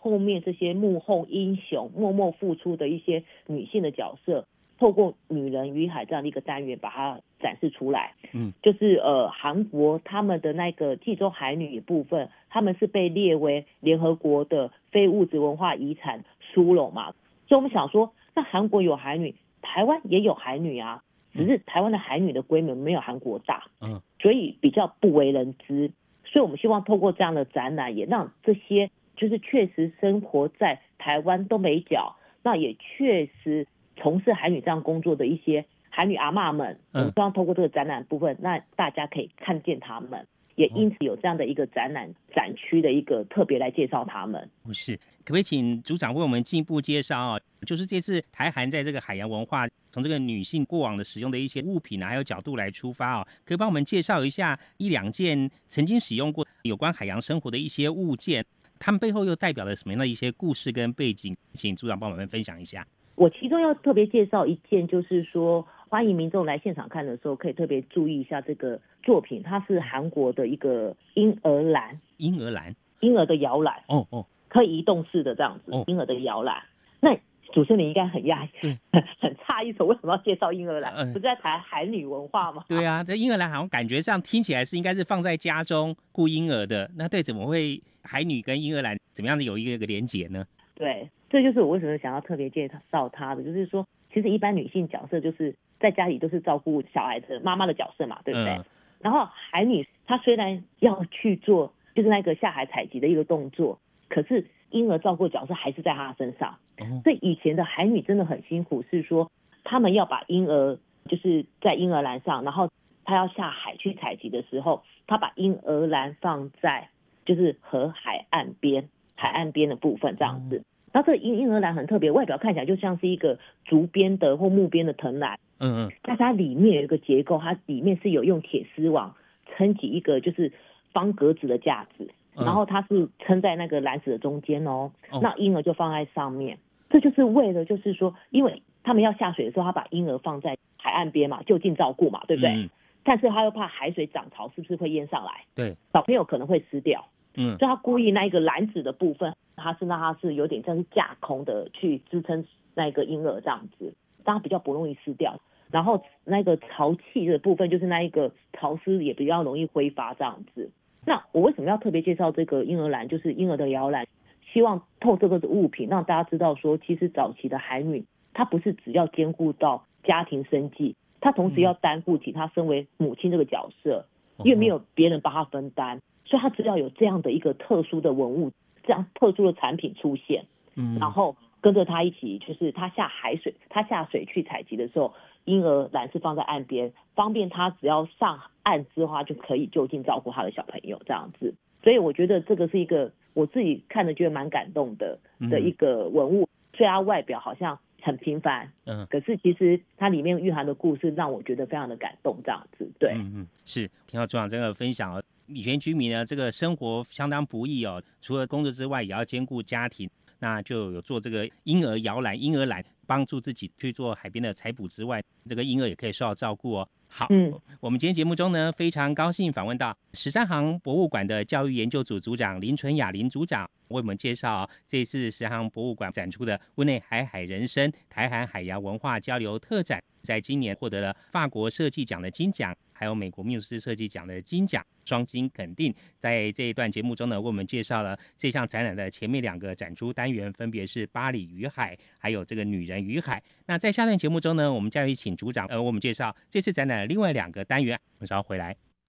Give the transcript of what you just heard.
后面这些幕后英雄默默付出的一些女性的角色，透过女人与海这样的一个单元把它展示出来。就是韩国他们的那个济州海女部分，他们是被列为联合国的非物质文化遗产殊荣嘛，所以我们想说，那韩国有海女，台湾也有海女啊，只是台湾的海女的规模没有韩国大，所以比较不为人知。所以我们希望透过这样的展览，也让这些就是确实生活在台湾东北角，那也确实从事海女这样工作的一些海女阿嬷们，我们希望透过这个展览部分，那大家可以看见他们，也因此有这样的一个展览展区的一个特别来介绍他们。 是，可不可以请组长为我们进一步介绍就是这次台韩在这个海洋文化，从这个女性过往的使用的一些物品还有角度来出发可以帮我们介绍一下一两件曾经使用过有关海洋生活的一些物件，他们背后又代表了什么样的一些故事跟背景，请组长帮我们分享一下。 我其中要特别介绍一件，就是说欢迎民众来现场看的时候可以特别注意一下这个作品，它是韩国的一个婴儿篮，婴儿的摇篮，可以移动式的这样子，婴儿的摇篮。那主持人你应该很讶异，很诧异说为什么要介绍婴儿篮？不是在谈海女文化吗？ 对啊，这婴儿篮好像感觉上听起来是应该是放在家中顾婴儿的，那对，怎么会海女跟婴儿篮怎么样的有一个连结呢？ 对，这就是我为什么想要特别介绍她的，就是说其实一般女性角色就是在家里都是照顾小孩的妈妈的角色嘛，对不对？然后海女她虽然要去做就是那个下海采集的一个动作，可是婴儿照顾角色还是在她身上。所以以前的海女真的很辛苦，是说他们要把婴儿就是在婴儿篮上，然后她要下海去采集的时候，她把婴儿篮放在就是河海岸边的部分这样子。然后这个婴儿篮很特别，外表看起来就像是一个竹编的或木编的藤篮，但是它里面有一个结构，它里面是有用铁丝网撑起一个就是方格子的架子，然后它是撑在那个篮子的中间那婴儿就放在上面。这就是为了就是说，因为他们要下水的时候，他把婴儿放在海岸边嘛，就近照顾嘛，对不对？但是他又怕海水涨潮是不是会淹上来，对，小朋友可能会湿掉，所以他故意那一个篮子的部分，让它是有点像是架空的去支撑那个婴儿这样子，让它比较不容易湿掉。然后那个潮气的部分，就是那一个潮湿也比较容易挥发这样子。那我为什么要特别介绍这个婴儿篮，就是婴儿的摇篮？希望透这个物品让大家知道说，其实早期的海女她不是只要兼顾到家庭生计，她同时要担负起她身为母亲这个角色，因为没有别人帮她分担，所以她只要有这样的一个特殊的文物，这样特殊的产品出现，然后跟着她一起，就是她下水去采集的时候，婴儿篮是放在岸边，方便她只要上岸之后，就可以就近照顾她的小朋友这样子。所以我觉得这个是一个我自己看的觉得蛮感动的一个文物，虽然它外表好像很平凡，可是其实它里面蕴含的故事让我觉得非常的感动这样子。对， 是听到组长这个分享礼泉居民呢这个生活相当不易除了工作之外也要兼顾家庭，那就有做这个婴儿摇篮、婴儿篮，帮助自己去做海边的采捕之外，这个婴儿也可以受到照顾好，我们今天节目中呢，非常高兴访问到13行博物馆的教育研究组组长林纯雅林组长，为我们介绍这次13行博物馆展出的温内海人生台韩海洋文化交流特展，在今年获得了法国设计奖的金奖，还有美国缪斯设计奖的金奖，双金肯定。在这一段节目中呢，为我们介绍了这项展览的前面2个展出单元，分别是巴黎与海，还有这个女人与海。那在下段节目中呢，我们将会请组长为我们介绍这次展览的另外2个单元，我们稍后回来。